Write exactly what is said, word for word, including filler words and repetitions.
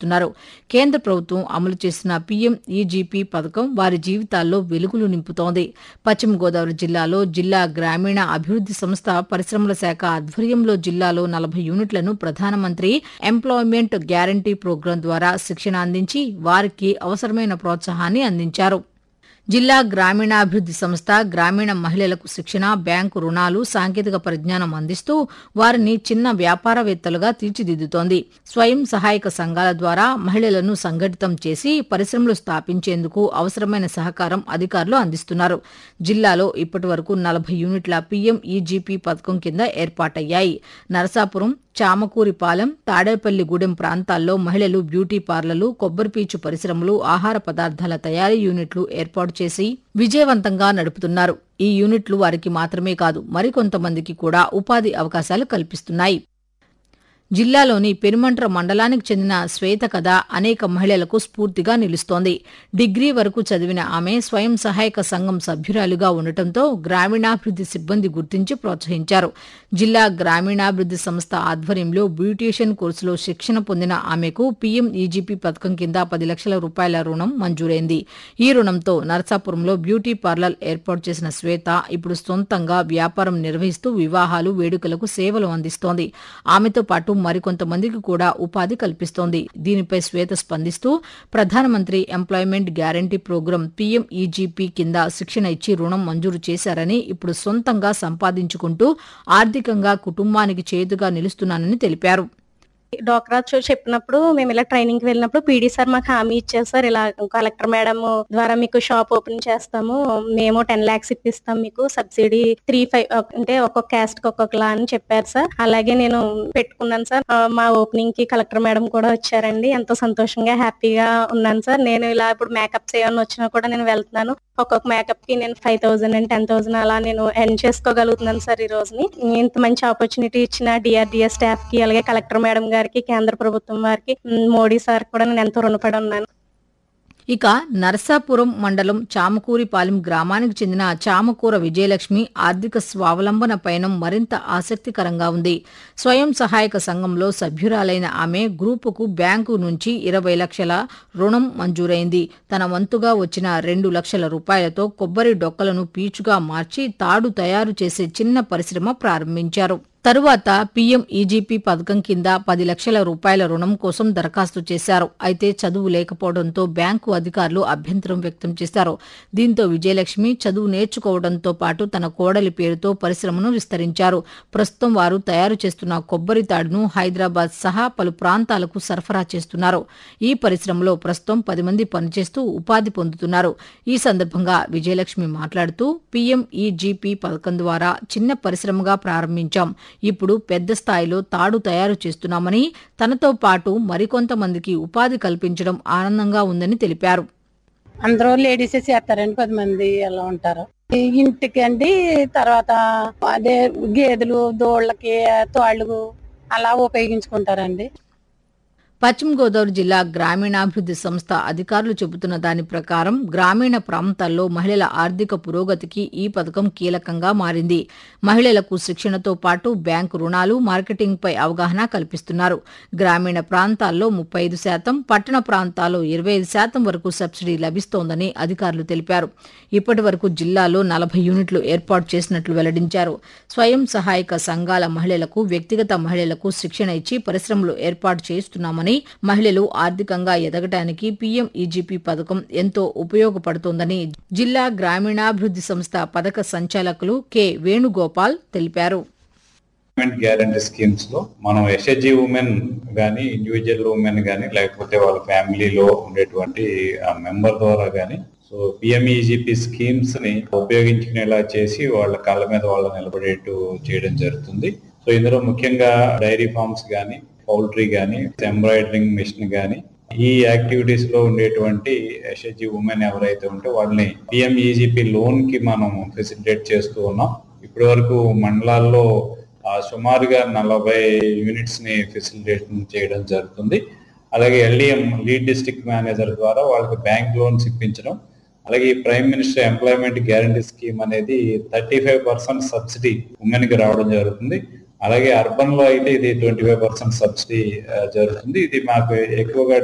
అందిస్తున్నారు. కేంద్ర ప్రభుత్వం అమలు చేసిన పీఎం ఈజీపీ పథకం వారి జీవితాల్లో వెలుగులు నింపుతోంది. పశ్చిమ గోదావరి జిల్లాలో జిల్లా గ్రామీణ అభివృద్ది సంస్థ పరిశ్రమల శాఖ ఆధ్వర్యంలో జిల్లాలో నలభై యూనిట్లను ప్రధానమంత్రి ఎంప్లాయ్మెంట్ గ్యారంటీ ప్రోగ్రాం ద్వారా శిక్షణ అందించి వారికి అవసరమైన ప్రోత్సాహాన్ని అందించారు. జిల్లా గ్రామీణాభివృద్ది సంస్థ గ్రామీణ మహిళలకు శిక్షణ, బ్యాంకు రుణాలు, సాంకేతిక పరిజ్ఞానం అందిస్తూ వారిని చిన్న వ్యాపారవేత్తలుగా తీర్చిదిద్దుతోంది. స్వయం సహాయక సంఘాల ద్వారా మహిళలను సంఘటితం చేసి పరిశ్రమలు స్థాపించేందుకు అవసరమైన సహకారం అధికారులు అందిస్తున్నారు. జిల్లాలో ఇప్పటి వరకు నలభై యూనిట్ల పీఎం ఈజీపీ పథకం కింద ఏర్పాటయ్యాయి. నరసాపురం, చామకూరిపాలెం, తాడేపల్లిగూడెం ప్రాంతాల్లో మహిళలు బ్యూటీ పార్లర్లు, కొబ్బరిపీచు పరిశ్రమలు, ఆహార పదార్థాల తయారీ యూనిట్లు ఏర్పాటు చేసి విజయవంతంగా నడుపుతున్నారు. ఈ యూనిట్లు వారికి మాత్రమే కాదు, మరికొంతమందికి కూడా ఉపాధి అవకాశాలు కల్పిస్తున్నాయి. జిల్లాలోని పెనుమంట్ర మండలానికి చెందిన శ్వేత కథ అనేక మహిళలకు స్ఫూర్తిగా నిలుస్తోంది. డిగ్రీ వరకు చదివిన ఆమె స్వయం సహాయక సంఘం సభ్యురాలుగా ఉండటంతో గ్రామీణాభివృద్ది సిబ్బంది గుర్తించి ప్రోత్సహించారు. జిల్లా గ్రామీణాభివృద్ది సంస్థ ఆధ్వర్యంలో బ్యూటీషియన్ కోర్సులో శిక్షణ పొందిన ఆమెకు పీఎం ఈజీపీ పథకం కింద పది లక్షల రూపాయల రుణం మంజూరైంది. ఈ రుణంతో నరసాపురంలో బ్యూటీ పార్లర్ ఏర్పాటు చేసిన శ్వేత ఇప్పుడు సొంతంగా వ్యాపారం నిర్వహిస్తూ వివాహాలు, వేడుకలకు సేవలు అందిస్తోంది. ఆమెతో పాటు మరికొంతమందికి కూడా ఉపాధి కల్పిస్తోంది. దీనిపై శ్వేత స్పందిస్తూ ప్రధానమంత్రి employment guarantee programme PM EGP కింద శిక్షణ ఇచ్చి రుణం మంజూరు చేశారని, ఇప్పుడు సొంతంగా సంపాదించుకుంటూ ఆర్థికంగా కుటుంబానికి చేదుగా నిలుస్తున్నానని తెలిపారు. డ్వాక్రా చెప్పినప్పుడు మేము ఇలా ట్రైనింగ్ కి వెళ్ళినప్పుడు పీడీ సార్ మాకు హామీ ఇచ్చారు. సార్ ఇలా కలెక్టర్ మేడం ద్వారా మీకు షాప్ ఓపెన్ చేస్తాము, మేము టెన్ లాక్స్ ఇప్పిస్తాం, మీకు సబ్సిడీ త్రీ ఫైవ్ అంటే ఒక్కొక్క క్యాస్ట్ కి ఒక్కొక్కలా అని చెప్పారు సార్. అలాగే నేను పెట్టుకున్నాను సార్. మా ఓపెనింగ్ కి కలెక్టర్ మేడం కూడా వచ్చారండి. ఎంతో సంతోషంగా హ్యాపీగా ఉన్నాను సార్. నేను ఇలా ఇప్పుడు మేకప్స్ ఏమైనా వచ్చినా కూడా నేను వెళ్తున్నాను. ఒక్కొక్క మేకప్ కి నేను five thousand and ten thousand అలా నేను ఎర్న్ చేసుకోగలుగుతున్నాను సార్. ఈ రోజుని ఇంత మంచి ఆపర్చునిటీ ఇచ్చిన డిఆర్డిఎస్ స్టాఫ్ కి, అలాగే కలెక్టర్ మేడం గారికి, కేంద్ర ప్రభుత్వం వారికి, మోడీ సార్ కూడా నేను ఎంతో రుణపడి ఉన్నాను. ఇక నరసాపురం మండలం చామకూరిపాలెం గ్రామానికి చెందిన చామకూర విజయలక్ష్మి ఆర్థిక స్వావలంబన పయనం మరింత ఆసక్తికరంగా ఉంది. స్వయం సహాయక సంఘంలో సభ్యురాలైన ఆమె గ్రూపుకు బ్యాంకు నుంచి ఇరవై లక్షల రుణం మంజూరైంది. తన వంతుగా వచ్చిన రెండు లక్షల రూపాయలతో కొబ్బరి డొక్కలను పీచుగా మార్చి తాడు తయారు చేసే చిన్న పరిశ్రమ ప్రారంభించారు. తరువాత పీఎం ఈజీపీ పథకం కింద పది లక్షల రూపాయల రుణం కోసం దరఖాస్తు చేశారు. అయితే చదువు లేకపోవడంతో బ్యాంకు అధికారులు అభ్యంతరం వ్యక్తం చేశారు. దీంతో విజయలక్ష్మి చదువు నేర్చుకోవడంతో పాటు తన కోడలి పేరుతో పరిశ్రమను విస్తరించారు. ప్రస్తుతం వారు తయారు చేస్తున్న కొబ్బరి తాడును హైదరాబాద్ సహా పలు ప్రాంతాలకు సరఫరా చేస్తున్నారు. ఈ పరిశ్రమలో ప్రస్తుతం పది మంది పనిచేస్తూ ఉపాధి పొందుతున్నారు. ఈ సందర్భంగా విజయలక్ష్మి మాట్లాడుతూ పీఎం ఈజీపీ పథకం ద్వారా చిన్న పరిశ్రమగా ప్రారంభించాం, ఇప్పుడు పెద్ద స్థాయిలో తాడు తయారు చేస్తున్నామని, తనతో పాటు మరికొంతమందికి ఉపాధి కల్పించడం ఆనందంగా ఉందని తెలిపారు. అందరూ లేడీసే చేస్తారండి, పది మంది అలా ఉంటారు. ఇంటికి అండి, తర్వాత అదే గేదెలు, దోళ్ళకి, తోళ్ళు అలా ఉపయోగించుకుంటారండి. పశ్చిమ గోదావరి జిల్లా గ్రామీణాభివృద్ది సంస్థ అధికారులు చెబుతున్న దాని ప్రకారం గ్రామీణ ప్రాంతాల్లో మహిళల ఆర్థిక పురోగతికి ఈ పథకం కీలకంగా మారింది. మహిళలకు శిక్షణతో పాటు బ్యాంకు రుణాలు, మార్కెటింగ్పై అవగాహన కల్పిస్తున్నారు. గ్రామీణ ప్రాంతాల్లో ముప్పై ఐదు శాతం, పట్టణ ప్రాంతాల్లో ఇరవై ఐదు శాతం వరకు సబ్సిడీ లభిస్తోందని అధికారులు తెలిపారు. ఇప్పటి వరకు జిల్లాలో నలభై యూనిట్లు ఏర్పాటు చేసినట్లు వెల్లడించారు. స్వయం సహాయక సంఘాల మహిళలకు, వ్యక్తిగత మహిళలకు శిక్షణ ఇచ్చి పరిశ్రమలు ఏర్పాటు చేస్తున్నామని, మహిళలు ఆర్థికంగా ఎదగటానికి పీఎం ఈజీపీ పథకం ఎంతో ఉపయోగపడుతోందని జిల్లా గ్రామీణాభివృద్ది సంస్థ పథక సంచాలకులు కె వేణుగోపాల్ తెలిపారు. గ్యారంటీ స్కీమ్స్ లో మనం ఎస్హెచ్జి ఉమెన్ గానీ, ఇండివిజువల్ ఉమెన్ గానీ, లేకపోతే వాళ్ళ ఫ్యామిలీలో ఉండేటువంటి మెంబర్ ద్వారా గానీ సో పిఎంఈజీపీ స్కీమ్స్ ని ఉపయోగించుకునేలా చేసి వాళ్ళ కాళ్ళ మీద వాళ్ళు నిలబడేట్టు చేయడం జరుగుతుంది. సో ఇందులో ముఖ్యంగా డైరీ ఫార్మ్స్ గానీ, పౌల్ట్రీ గానీ, ఎంబ్రాయిడరింగ్ మిషన్ గానీ, ఈ యాక్టివిటీస్ లో ఉండేటువంటి ఎస్హెచ్జి ఉమెన్ ఎవరైతే ఉంటే వాళ్ళని పిఎంఈజీపీ లోన్ కి మనం ఫెసిలిటేట్ చేస్తూ ఉన్నాం. ఇప్పటి వరకు మండలాల్లో సుమారుగా నలభై యూనిట్స్ ని ఫెసిలిటేషన్ చేయడం జరుగుతుంది. అలాగే ఎల్డిఎం లీడ్ డిస్ట్రిక్ట్ మేనేజర్ ద్వారా వాళ్ళకి బ్యాంక్ లోన్స్ ఇప్పించడం, అలాగే ఈ prime minister employment guarantee scheme అనేది thirty five percent subsidy women కి రావడం జరుగుతుంది. అలాగే అర్బన్ లో అయితే ఇది ట్వంటీ ఫైవ్ పర్సెంట్ సబ్సిడీ జరుగుతుంది. ఇది మాకు ఎక్కువగా